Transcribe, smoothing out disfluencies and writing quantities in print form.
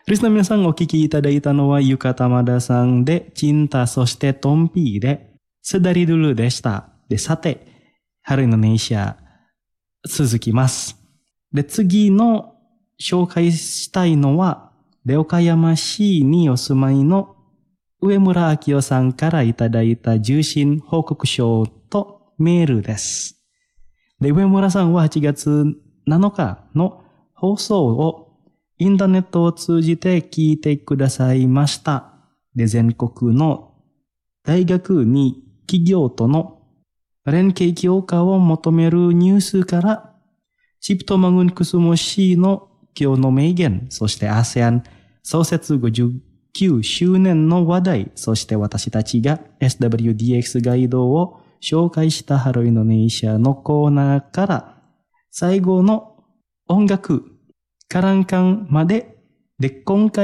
リスナーの皆さんお聞きいただいたのはゆかたまださんでチンタそしてトンピーでセダリドゥルでした。で、さて、ハロインドネシア続きます。で、次の紹介したいのは、で、岡山市にお住まいの上村明夫さんからいただいた受信報告書とメールです。で、上村さんは8月7日の放送をインターネットを通じて聞いてくださいました。で、全国の大学に企業との連携強化を求めるニュースから、チプトマグンクスモシーの今日の名言、そして ASEAN 創設59周年の話題、そして私たちが SWDX ガイドを紹介したハロインドネシアのコーナーから、最後の音楽、カランカンまで、で、今回